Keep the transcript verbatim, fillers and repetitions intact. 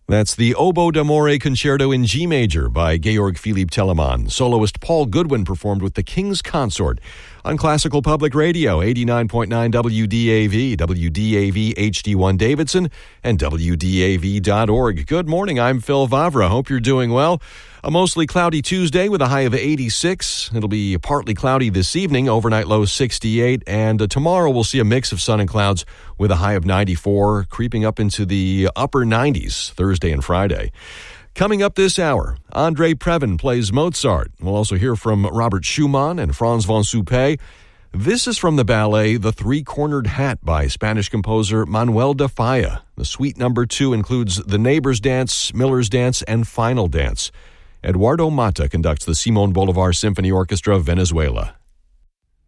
That's the Oboe d'Amore Concerto in G Major by Georg Philipp Telemann. Soloist Paul Goodwin performed with the King's Consort on Classical Public Radio, eighty-nine point nine W D A V, W D A V H D one Davidson, and W D A V dot org. Good morning, I'm Phil Vavra. Hope you're doing well. A mostly cloudy Tuesday with a high of eighty-six. It'll be partly cloudy this evening, overnight low sixty-eight, and uh, tomorrow we'll see a mix of sun and clouds with a high of ninety-four, creeping up into the upper nineties Thursday and Friday. Coming up this hour, Andre Previn plays Mozart. We'll also hear from Robert Schumann and Franz von Suppé. This is from the ballet The Three-Cornered Hat by Spanish composer Manuel de Falla. The suite number two includes The Neighbor's Dance, Miller's Dance, and Final Dance. Eduardo Mata conducts the Simón Bolívar Symphony Orchestra of Venezuela.